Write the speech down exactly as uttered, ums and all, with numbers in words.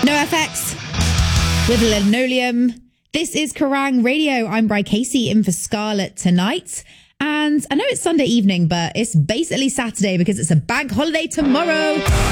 NoFX with Linoleum. This is Kerrang Radio. I'm Bri Casey in for Scarlett tonight. And I know it's Sunday evening, but it's basically Saturday because it's a bank holiday tomorrow.